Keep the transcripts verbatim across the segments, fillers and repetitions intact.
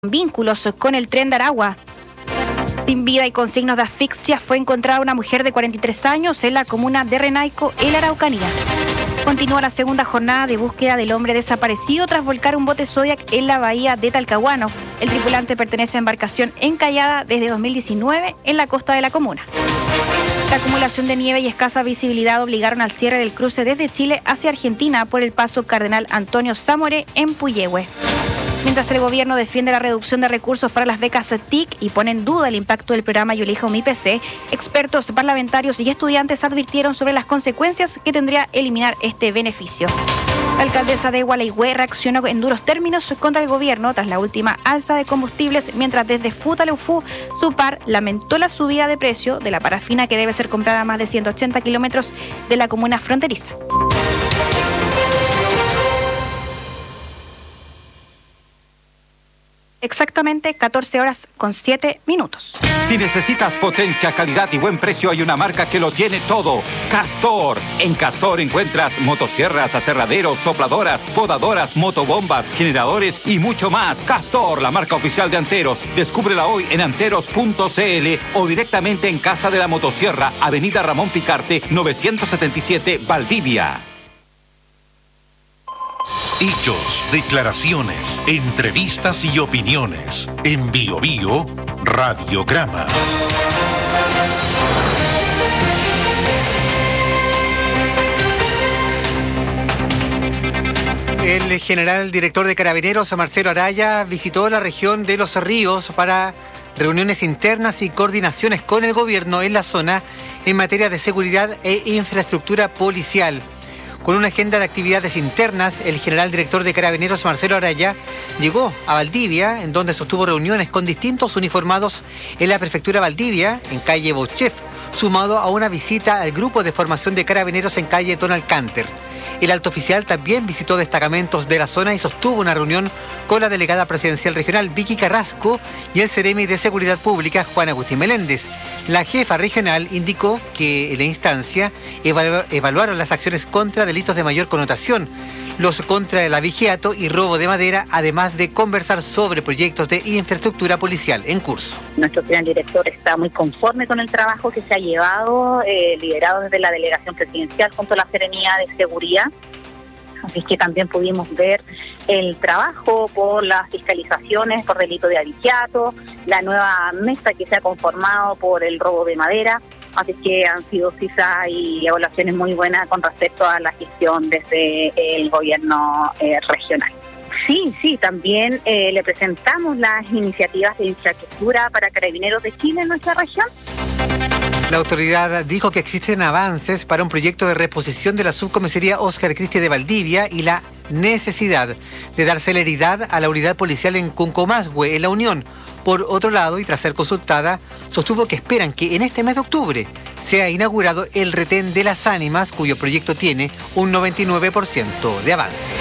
Vínculos con el tren de Aragua. Sin vida y con signos de asfixia fue encontrada una mujer de cuarenta y tres años en la comuna de Renaico, en la Araucanía. Continúa la segunda jornada de búsqueda del hombre desaparecido tras volcar un bote Zodiac en la bahía de Talcahuano. El tripulante pertenece a embarcación encallada desde dos mil diecinueve en la costa de la comuna. La acumulación de nieve y escasa visibilidad obligaron al cierre del cruce desde Chile hacia Argentina por el paso Cardenal Antonio Zamoré en Puyehue. Mientras el gobierno defiende la reducción de recursos para las becas T I C y pone en duda el impacto del programa Yo Elijo Mi P C, expertos, parlamentarios y estudiantes advirtieron sobre las consecuencias que tendría eliminar este beneficio. La alcaldesa de Gualeguay reaccionó en duros términos contra el gobierno tras la última alza de combustibles, mientras desde Futaleufú, su par lamentó la subida de precio de la parafina que debe ser comprada a más de ciento ochenta kilómetros de la comuna fronteriza. Exactamente catorce horas con siete minutos. Si necesitas potencia, calidad y buen precio, hay una marca que lo tiene todo. Castor. En Castor encuentras motosierras, aserraderos, sopladoras, podadoras, motobombas, generadores y mucho más. Castor, la marca oficial de Anteros. Descúbrela hoy en anteros punto c l o directamente en Casa de la Motosierra, Avenida Ramón Picarte, novecientos setenta y siete, Valdivia. Hechos, declaraciones, entrevistas y opiniones. En Bio Bio, Radiograma. El general director de Carabineros, Marcelo Araya, visitó la región de Los Ríos para reuniones internas y coordinaciones con el gobierno en la zona en materia de seguridad e infraestructura policial. Con una agenda de actividades internas, el general director de Carabineros, Marcelo Araya, llegó a Valdivia, en donde sostuvo reuniones con distintos uniformados en la prefectura Valdivia, en calle Bochef, sumado a una visita al grupo de formación de Carabineros en calle Tonalcánter. El alto oficial también visitó destacamentos de la zona y sostuvo una reunión con la delegada presidencial regional Vicky Carrasco y el Seremi de Seguridad Pública Juan Agustín Meléndez. La jefa regional indicó que en la instancia evalu- evaluaron las acciones contra delitos de mayor connotación, los contra el abigeato y robo de madera, además de conversar sobre proyectos de infraestructura policial en curso. Nuestro plan director está muy conforme con el trabajo que se ha llevado, eh, liderado desde la delegación presidencial junto a la Serenía de Seguridad. Así que también pudimos ver el trabajo por las fiscalizaciones por delito de abigeato, la nueva mesa que se ha conformado por el robo de madera. Así que han sido cifras y evaluaciones muy buenas con respecto a la gestión desde el gobierno eh, regional. Sí, sí, también eh, le presentamos las iniciativas de infraestructura para Carabineros de Chile en nuestra región. La autoridad dijo que existen avances para un proyecto de reposición de la subcomisaría Óscar Cristi de Valdivia y la necesidad de dar celeridad a la unidad policial en Cuncomasgue, en La Unión. Por otro lado, y tras ser consultada, sostuvo que esperan que en este mes de octubre sea inaugurado el retén de las ánimas, cuyo proyecto tiene un noventa y nueve por ciento de avance.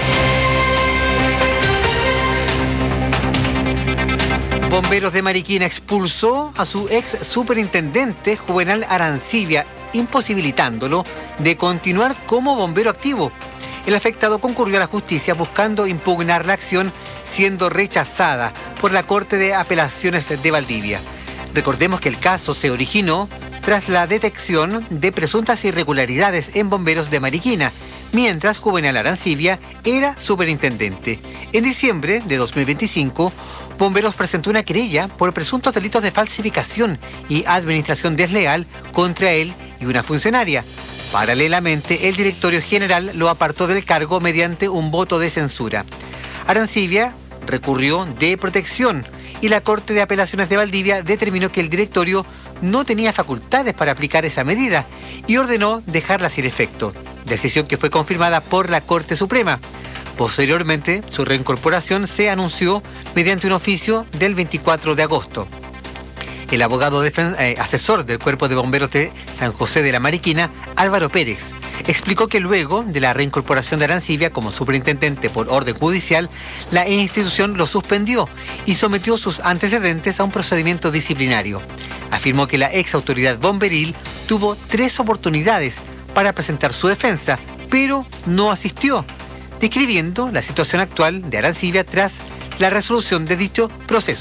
Bomberos de Mariquina expulsó a su ex superintendente Juvenal Arancibia, imposibilitándolo de continuar como bombero activo. El afectado concurrió a la justicia buscando impugnar la acción, siendo rechazada por la Corte de Apelaciones de Valdivia. Recordemos que el caso se originó tras la detección de presuntas irregularidades en Bomberos de Mariquina, mientras Juvenal Arancibia era superintendente. En diciembre de dos mil veinticinco, Bomberos presentó una querella por presuntos delitos de falsificación y administración desleal contra él y una funcionaria. Paralelamente, el directorio general lo apartó del cargo mediante un voto de censura. Arancibia recurrió de protección y la Corte de Apelaciones de Valdivia determinó que el directorio no tenía facultades para aplicar esa medida y ordenó dejarla sin efecto, decisión que fue confirmada por la Corte Suprema. Posteriormente, su reincorporación se anunció mediante un oficio del veinticuatro de agosto. El abogado defen- eh, asesor del Cuerpo de Bomberos de San José de la Mariquina, Álvaro Pérez, explicó que luego de la reincorporación de Arancibia como superintendente por orden judicial, la institución lo suspendió y sometió sus antecedentes a un procedimiento disciplinario. Afirmó que la ex autoridad bomberil tuvo tres oportunidades para presentar su defensa, pero no asistió, describiendo la situación actual de Arancibia tras la resolución de dicho proceso.